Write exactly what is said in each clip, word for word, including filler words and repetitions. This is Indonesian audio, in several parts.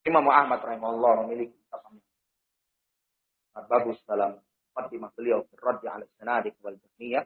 Imam Ahmad rahimahullah memiliki ucapan yang bagus dalam muqaddimah beliau Ar-Radd 'ala As-Sanadiq wal Jahmiyah.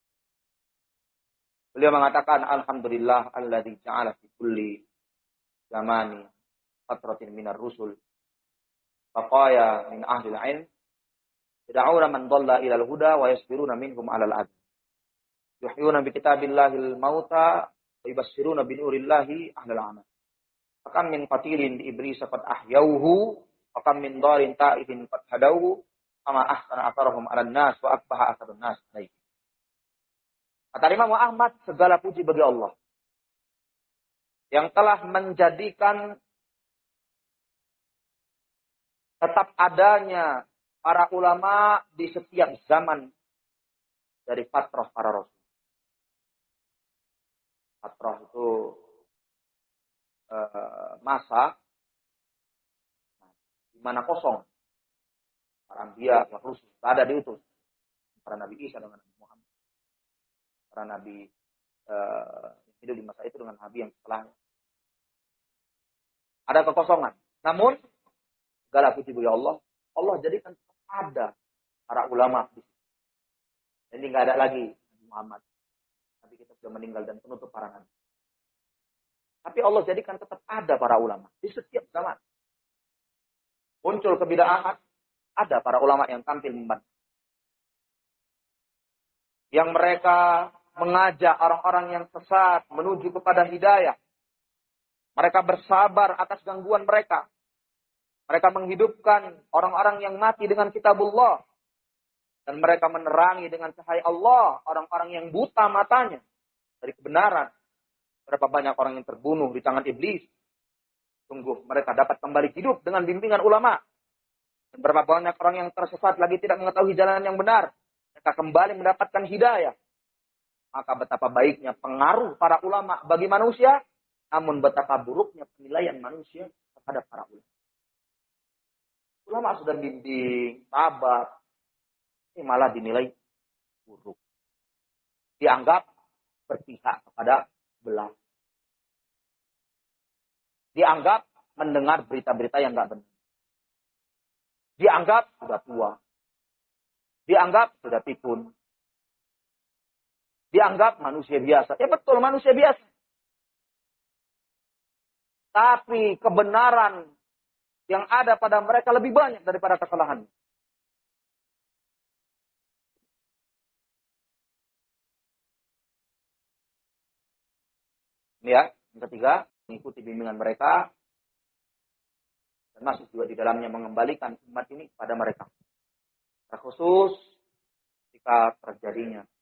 Beliau mengatakan alhamdulillah alladzi ja'ala fi kulli zamani fatratin minar rusul baqaya min ahli al-'ilm yad'una man dhalla ila al-huda wa yasbiruna minhum 'ala al-'adl yuhyuna bi kitabillahil mauta wa yubassiruna bi nurillahi ahli al-'amal. Fakam min qatilin di iblis qad ahyauhu fakam min darin ta'idin qad hadauhu ama ahsana atharahum 'alan nas wa akbaha atharun nas baik. Kata Imam Ahmad, segala puji bagi Allah yang telah menjadikan tetap adanya para ulama di setiap zaman dari fatrah para rasul. Fatrah itu uh, masa di mana kosong. Para anbiya, para rasul, tak ada diutus. Para Nabi Isa dengan Nabi Muhammad. Para Nabi uh, yang hidup di masa itu dengan Nabi yang setelahnya. Ada kekosongan. Namun, segala puji bagi Allah, Allah jadikan ada para ulama di sini. Jadi nggak ada lagi Nabi Muhammad. Nabi kita sudah meninggal dan penutup para nabi. Tapi Allah jadikan tetap ada para ulama di setiap zaman. Muncul kebid'ahan, ada para ulama yang tampil membantu. Yang mereka mengajak orang-orang yang sesat menuju kepada hidayah. Mereka bersabar atas gangguan mereka. Mereka menghidupkan orang-orang yang mati dengan kitabullah. Dan mereka menerangi dengan cahaya Allah orang-orang yang buta matanya dari kebenaran. Berapa banyak orang yang terbunuh di tangan iblis. Sungguh mereka dapat kembali hidup dengan bimbingan ulama. Dan berapa banyak orang yang tersesat lagi tidak mengetahui jalan yang benar. Mereka kembali mendapatkan hidayah. Maka betapa baiknya pengaruh para ulama bagi manusia. Namun betapa buruknya penilaian manusia terhadap para ulama. Ulama sudah bimbing, sabar. Ini malah dinilai buruk. Dianggap berpihak kepada belah. Dianggap mendengar berita-berita yang tidak benar. Dianggap sudah tua. Dianggap sudah pikun. Dianggap manusia biasa. Ya betul, manusia biasa. Tapi kebenaran yang ada pada mereka lebih banyak daripada kesalahan. Ini ya, yang ketiga, mengikuti bimbingan mereka. Termasuk juga di dalamnya mengembalikan umat ini pada mereka. Terkhusus ketika terjadinya